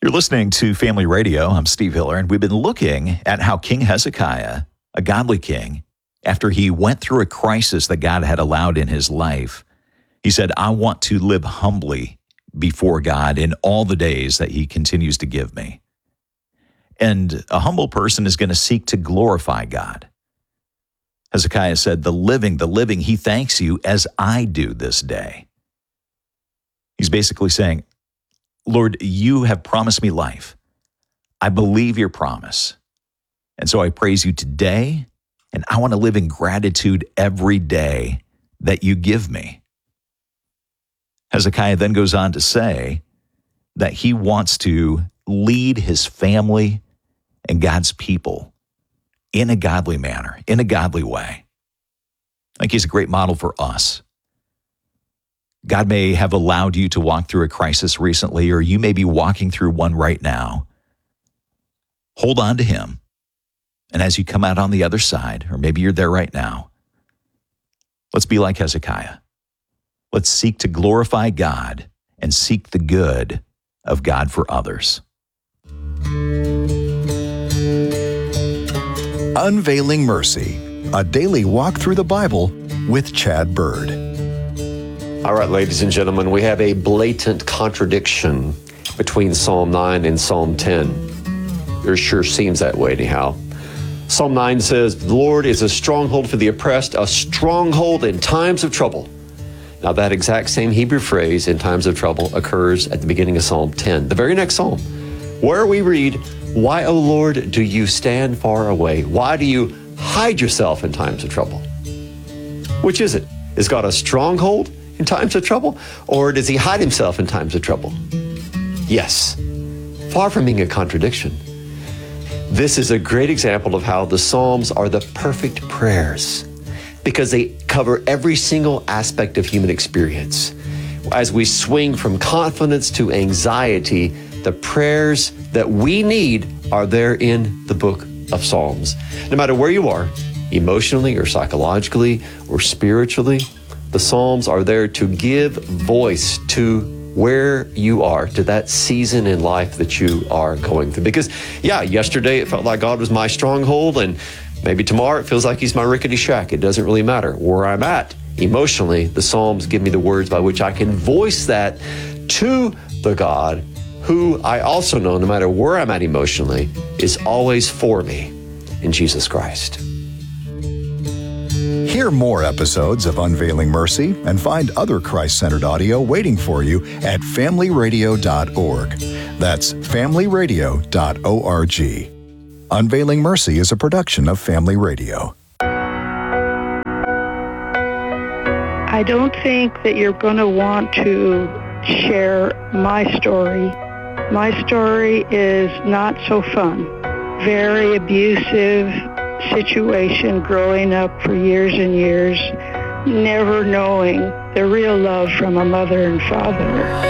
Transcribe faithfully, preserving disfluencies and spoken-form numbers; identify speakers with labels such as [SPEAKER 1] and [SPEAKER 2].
[SPEAKER 1] You're listening to Family Radio. I'm Steve Hiller, and we've been looking at how King Hezekiah, a godly king, after he went through a crisis that God had allowed in his life, he said, I want to live humbly before God in all the days that he continues to give me. And a humble person is going to seek to glorify God. Hezekiah said, the living, the living, he thanks you as I do this day. He's basically saying, Lord, you have promised me life. I believe your promise. And so I praise you today, and I want to live in gratitude every day that you give me. Hezekiah then goes on to say that he wants to lead his family and God's people in a godly manner, in a godly way. I think he's a great model for us. God may have allowed you to walk through a crisis recently, or you may be walking through one right now. Hold on to him. And as you come out on the other side, or maybe you're there right now, let's be like Hezekiah. Let's seek to glorify God and seek the good of God for others.
[SPEAKER 2] Unveiling Mercy, a daily walk through the Bible with Chad Bird.
[SPEAKER 3] All right, ladies and gentlemen, we have a blatant contradiction between Psalm nine and Psalm ten. It sure seems that way anyhow. Psalm nine says, the Lord is a stronghold for the oppressed, a stronghold in times of trouble. Now that exact same Hebrew phrase, in times of trouble, occurs at the beginning of Psalm ten, the very next psalm, where we read, why, O Lord, do you stand far away? Why do you hide yourself in times of trouble? Which is it? Is God a stronghold in times of trouble, or does he hide himself in times of trouble? Yes, far from being a contradiction. This is a great example of how the Psalms are the perfect prayers, because they cover every single aspect of human experience. As we swing from confidence to anxiety, the prayers that we need are there in the book of Psalms. No matter where you are, emotionally or psychologically or spiritually, the Psalms are there to give voice to where you are, to that season in life that you are going through. Because, yeah, yesterday it felt like God was my stronghold, and maybe tomorrow it feels like he's my rickety shack. It doesn't really matter where I'm at. Emotionally, the Psalms give me the words by which I can voice that to the God who I also know, no matter where I'm at emotionally, is always for me in Jesus Christ.
[SPEAKER 2] Hear more episodes of Unveiling Mercy and find other Christ-centered audio waiting for you at family radio dot org. That's family radio dot org. Unveiling Mercy is a production of Family Radio.
[SPEAKER 4] I don't think that you're going to want to share my story. My story is not so fun. Very abusive situation growing up for years and years, never knowing the real love from a mother and father.